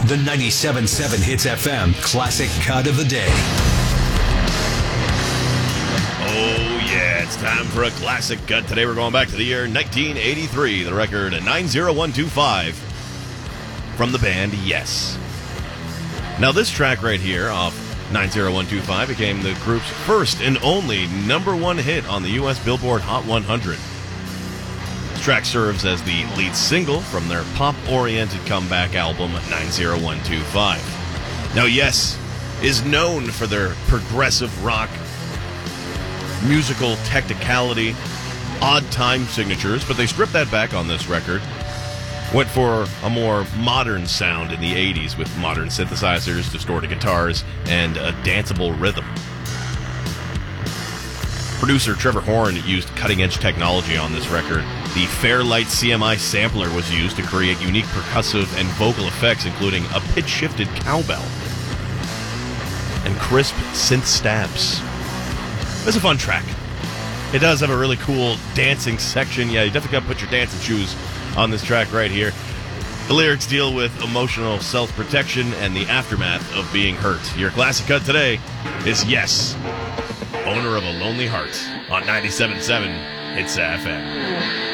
The 97.7 Hits FM Classic Cut of the Day. Oh, yeah, it's time for a classic cut. Today we're going back to the year 1983. The record 90125 from the band Yes. Now, this track right here off 90125 became the group's first and only #1 hit on the U.S. Billboard Hot 100. This track serves as the lead single from their pop-oriented comeback album 90125. Now, Yes is known for their progressive rock, musical technicality, odd time signatures, but they stripped that back on this record. Went for a more modern sound in the 80s with modern synthesizers, distorted guitars, and a danceable rhythm. Producer Trevor Horn used cutting-edge technology on this record. The Fairlight CMI sampler was used to create unique percussive and vocal effects, including a pitch-shifted cowbell and crisp synth stabs. It's a fun track. It does have a really cool dancing section. Yeah, you definitely got to put your dancing shoes on this track right here. The lyrics deal with emotional self-protection and the aftermath of being hurt. Your classic cut today is Yes, Owner of a Lonely Heart on 97.7 Hits FM.